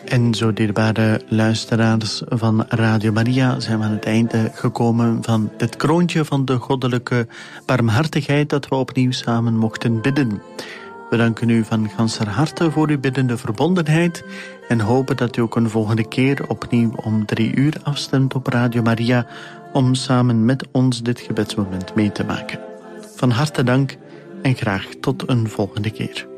En zo, dierbare luisteraars van Radio Maria, zijn we aan het einde gekomen van dit kroontje van de goddelijke barmhartigheid dat we opnieuw samen mochten bidden. We danken u van ganser harte voor uw biddende verbondenheid en hopen dat u ook een volgende keer opnieuw om 3 uur afstemt op Radio Maria om samen met ons dit gebedsmoment mee te maken. Van harte dank en graag tot een volgende keer.